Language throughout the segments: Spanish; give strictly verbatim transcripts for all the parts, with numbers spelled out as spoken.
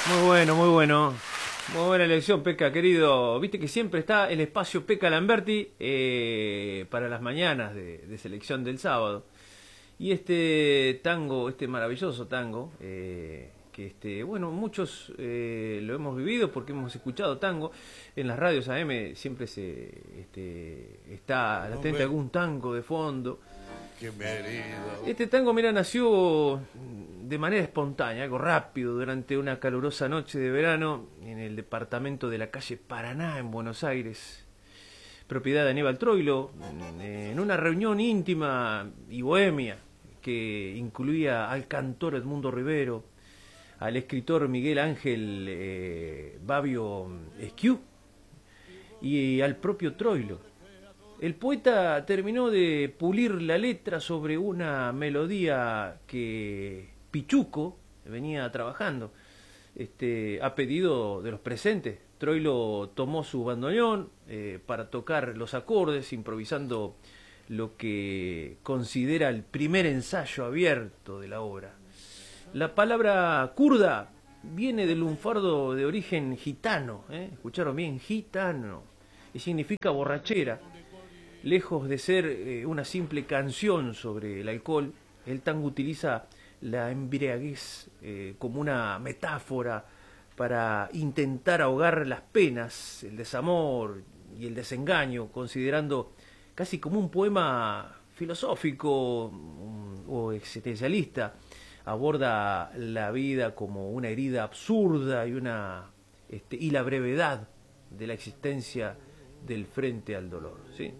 Muy bueno, muy bueno. Muy buena elección, Peca, querido. Viste que siempre está el espacio Peca Lamberti eh, para las mañanas de, de selección del sábado. Y este tango, este maravilloso tango, eh, que este, bueno, muchos eh, lo hemos vivido porque hemos escuchado tango. En las radios A M siempre se este, está latente algún tango de fondo. Este tango, mira, nació de manera espontánea, algo rápido, durante una calurosa noche de verano en el departamento de la calle Paraná, en Buenos Aires, propiedad de Aníbal Troilo, en una reunión íntima y bohemia que incluía al cantor Edmundo Rivero, al escritor Miguel Ángel eh, Babio Esquiú y al propio Troilo. El poeta terminó de pulir la letra sobre una melodía que Pichuco venía trabajando este, a pedido de los presentes. Troilo tomó su bandoneón eh, para tocar los acordes, improvisando lo que considera el primer ensayo abierto de la obra. La palabra kurda viene del lunfardo de origen gitano, ¿eh? Escucharon bien, gitano, y significa borrachera. Lejos de ser eh, una simple canción sobre el alcohol, el tango utiliza la embriaguez eh, como una metáfora para intentar ahogar las penas, el desamor y el desengaño, considerando casi como un poema filosófico um, o existencialista. Aborda la vida como una herida absurda y, una, este, y la brevedad de la existencia del frente al dolor, ¿sí?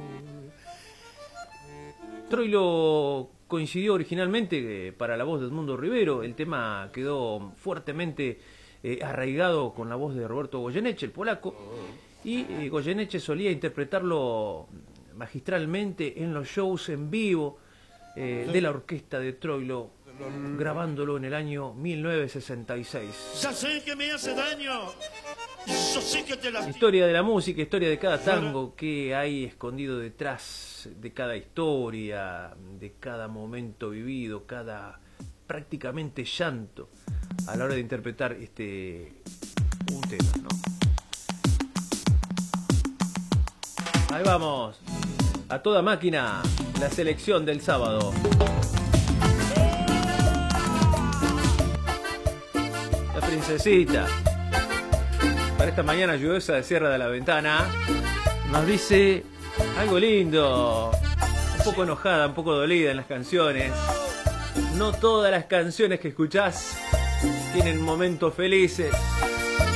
Troilo coincidió originalmente eh, para la voz de Edmundo Rivero. El tema quedó fuertemente eh, arraigado con la voz de Roberto Goyeneche, el polaco, y eh, Goyeneche solía interpretarlo magistralmente en los shows en vivo eh, de la orquesta de Troilo, grabándolo en el año mil novecientos sesenta y seis. Ya sé que me hace daño. Yo sé que te lastima. Historia de la música, historia de cada tango, que hay escondido detrás de cada historia, de cada momento vivido, cada prácticamente llanto a la hora de interpretar este un tema, ¿no? Ahí vamos, a toda máquina, la selección del sábado. La princesita, para esta mañana lluviosa de Sierra de la Ventana, nos dice algo lindo, un poco enojada, un poco dolida en las canciones. No todas las canciones que escuchás tienen momentos felices.